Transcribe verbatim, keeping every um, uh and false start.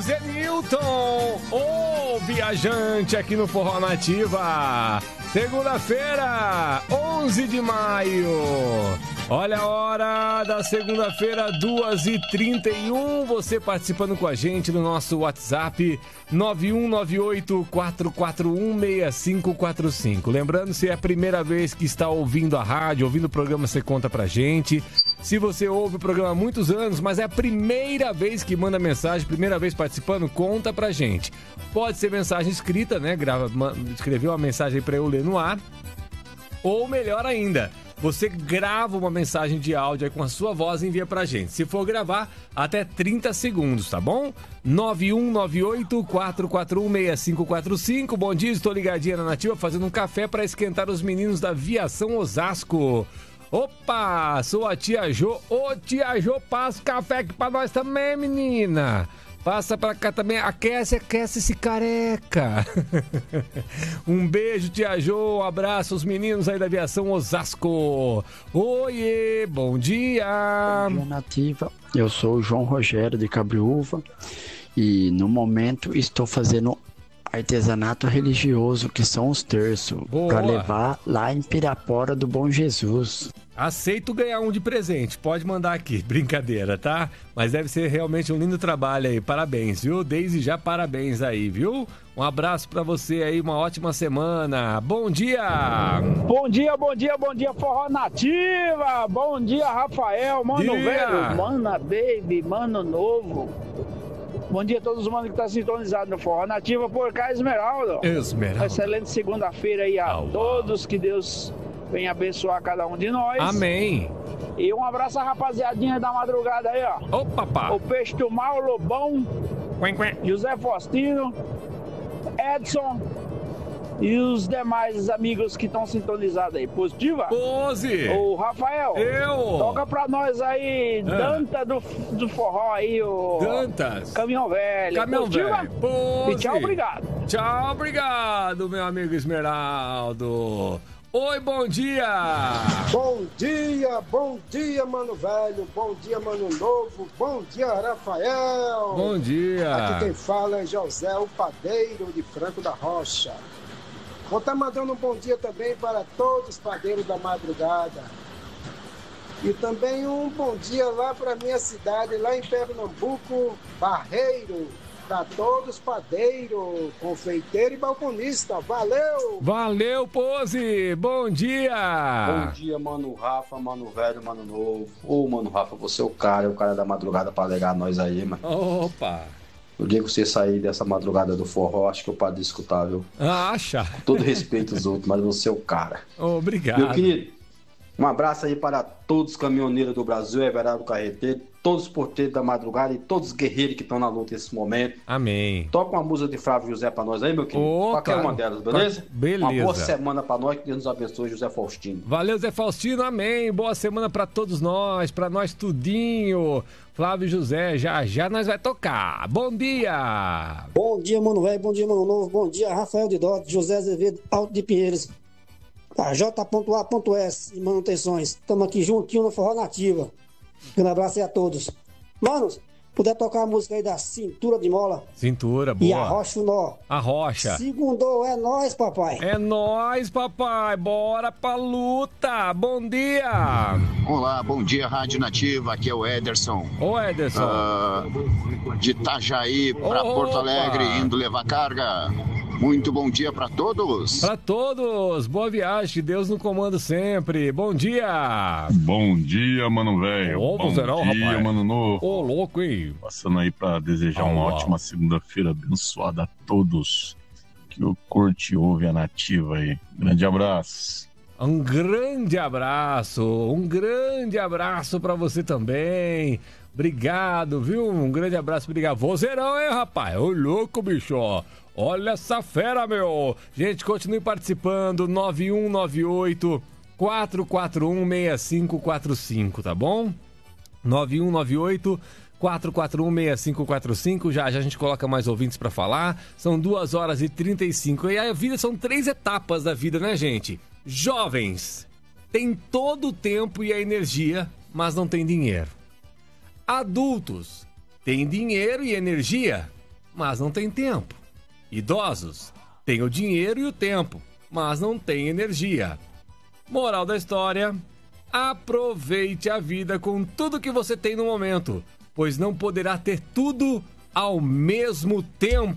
Josenilton, o viajante aqui no Forró Nativa. Segunda-feira, onze de maio. Olha a hora da segunda-feira, duas e trinta e um. Você participando com a gente no nosso WhatsApp nove um nove oito, quatro quatro um, seis cinco quatro cinco. Lembrando, se é a primeira vez que está ouvindo a rádio, ouvindo o programa, você conta pra gente. Se você ouve o programa há muitos anos, mas é a primeira vez que manda mensagem, primeira vez participando, conta pra gente. Pode ser mensagem escrita, né? Grava, escreveu uma mensagem pra eu ler no ar. Ou melhor ainda, você grava uma mensagem de áudio aí com a sua voz e envia pra gente. Se for gravar, até trinta segundos, tá bom? nove um nove oito, quatro quatro um, seis cinco quatro cinco. Bom dia, estou ligadinha na Nativa fazendo um café para esquentar os meninos da Viação Osasco. Opa, sou a tia Jô. Ô, tia Jô, passa café aqui pra nós também, menina. Passa pra cá também, aquece, aquece esse careca. Um beijo, tia Jô, um abraço aos meninos aí da Aviação Osasco. Oiê, bom dia. Bom dia, Nativa. Eu sou o João Rogério de Cabriúva e no momento estou fazendo artesanato religioso, que são os terços, para levar lá em Pirapora do Bom Jesus. Aceito ganhar um de presente, pode mandar aqui, brincadeira, tá? Mas deve ser realmente um lindo trabalho aí, parabéns, viu? Desde já, parabéns aí, viu? Um abraço pra você aí, uma ótima semana, bom dia! Bom dia, bom dia, bom dia, Forró Nativa! Bom dia, Rafael, Mano dia. Velho, Mana Baby, Mano Novo. Bom dia a todos os manos que estão sintonizados no Forró Nativa por cá, Esmeralda. Esmeralda. Excelente segunda-feira aí a oh, todos, wow. Que Deus venha abençoar cada um de nós. Amém. E um abraço à rapaziadinha da madrugada aí, ó. Ô, papá. O Peixe do Mal, o Lobão, quen, quen. José Faustino, Edson e os demais amigos que estão sintonizados aí. Positiva? Pose! O Rafael. Eu! Toca pra nós aí, ah. Danta do, do forró aí, o... Dantas! Caminhão Velho. Caminhão Positiva? Velho. Pose! E tchau, obrigado. Tchau, obrigado, meu amigo Esmeraldo. Oi, bom dia! Bom dia, bom dia, Mano Velho, bom dia, Mano Novo, bom dia, Rafael! Bom dia! Aqui quem fala é José, o padeiro de Franco da Rocha. Vou estar mandando um bom dia também para todos os padeiros da madrugada. E também um bom dia lá para minha cidade, lá em Pernambuco, Barreiro. Para todos, padeiro, confeiteiro e balconista. Valeu! Valeu, Pose! Bom dia! Bom dia, Mano Rafa, Mano Velho, Mano Novo. Ô, Mano Rafa, você é o cara, é o cara da madrugada para alegar nós aí, mano. Opa! No dia que você sair dessa madrugada do forró, acho que eu paro de escutar, viu? Acha? Com todo respeito aos outros, mas você é o cara. Obrigado. Meu querido, um abraço aí para todos os caminhoneiros do Brasil, Everardo Carreteiro, todos os porteiros da madrugada e todos os guerreiros que estão na luta nesse momento. Amém. Toca uma música de Flávio José pra nós aí, meu querido. Oh, Qualquer claro. uma delas, beleza? Beleza. Uma boa semana pra nós, que Deus nos abençoe, José Faustino. Valeu, Zé Faustino, amém. Boa semana pra todos nós, pra nós tudinho. Flávio José, já já nós vai tocar. Bom dia! Bom dia, Mano Velho, bom dia, Mano Novo, bom dia, Rafael de Dote, José Azevedo, Alto de Pinheiros. Tá, J A S e manutenções. Estamos aqui juntinho no Forró Nativa. Um abraço aí a todos. Manos, puder tocar a música aí da Cintura de Mola. Cintura, boa. E Arrocha o Nó. Arrocha. Segundou, é nóis, papai. É nóis, papai. Bora pra luta. Bom dia. Olá, bom dia, Rádio Nativa. Aqui é o Ederson. Ô, Ederson. Uh, de Itajaí pra Opa. Porto Alegre, indo levar carga. Muito bom dia pra todos. Pra todos. Boa viagem. Deus no comando sempre. Bom dia. Bom dia, mano velho. Ô, bom serão, dia, rapaz. mano novo. Ô, louco, hein? Passando aí pra desejar Oh, uma wow. ótima segunda-feira abençoada a todos que o curte e ouve a Nativa aí. Grande abraço. Um grande abraço. Um grande abraço pra você também. Obrigado, viu? Um grande abraço. Obrigado. Vozeirão, hein, rapaz? Ô, louco, bicho. Olha essa fera, meu. Gente, continue participando. nove um nove oito, quatro quatro um, seis cinco quatro cinco, tá bom? nove um nove oito, quatro quatro um, seis cinco quatro cinco. Já, já a gente coloca mais ouvintes pra falar. São duas horas e trinta e cinco. E a vida são três etapas da vida, né, gente? Jovens têm todo o tempo e a energia, mas não têm dinheiro. Adultos têm dinheiro e energia, mas não têm tempo. Idosos têm o dinheiro e o tempo, mas não têm energia. Moral da história: aproveite a vida com tudo que você tem no momento, pois não poderá ter tudo ao mesmo tempo.